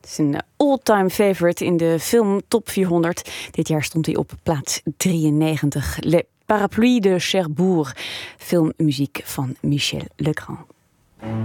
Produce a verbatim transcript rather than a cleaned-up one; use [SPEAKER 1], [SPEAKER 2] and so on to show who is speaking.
[SPEAKER 1] Het is een all-time favorite in de film Top vierhonderd. Dit jaar stond hij op plaats drieënnegentig. Le Parapluie de Cherbourg. Filmmuziek van Michel Legrand.